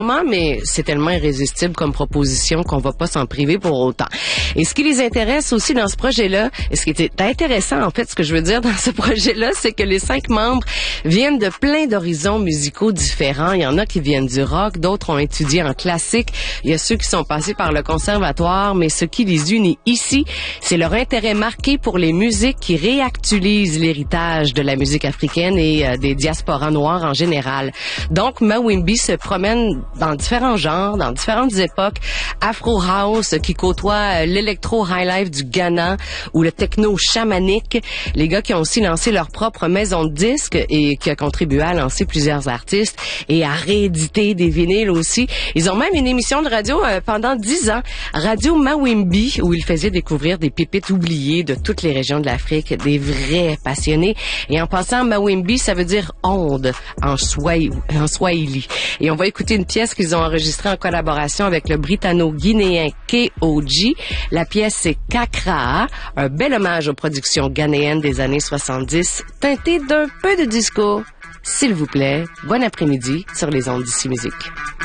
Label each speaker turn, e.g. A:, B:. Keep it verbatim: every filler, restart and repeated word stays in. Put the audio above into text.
A: mais c'est tellement irrésistible comme proposition qu'on va pas s'en priver pour autant. Et ce qui les intéresse aussi dans ce projet-là, et ce qui était intéressant en fait, ce que je veux dire dans ce projet-là, c'est que les cinq membres viennent de plein d'horizons musicaux différents. Il y en a qui viennent du rock, d'autres ont étudié en classique. Il y a ceux qui sont passés par le conservatoire, mais ce qui les unit ici, c'est leur intérêt marqué pour les musiques qui réactualisent l'héritage de la musique africaine et euh, des diasporas noires en général. Donc, Mawimbi se promène dans différents genres, dans différentes époques. Afro House qui côtoie l'électro high life du Ghana ou le techno chamanique. Les gars qui ont aussi lancé leur propre maison de disques et qui a contribué à lancer plusieurs artistes et à rééditer des vinyles aussi. Ils ont même une émission de radio euh, pendant dix ans, Radio Mawimbi, où ils faisaient découvrir des pépites oubliées de toutes les régions de l'Afrique, des vrais passionnés. Et en passant, Mawimbi, ça veut dire onde en Swahili. En Swahili. Et on va écouter une pièce qu'ils ont enregistrée en collaboration avec le britanno-guinéen K O G. La pièce, c'est Kakraa, un bel hommage aux productions ghanéennes des années soixante-dix, teinté d'un peu de disco. S'il vous plaît, bon après-midi sur les ondes d'Ici Musique.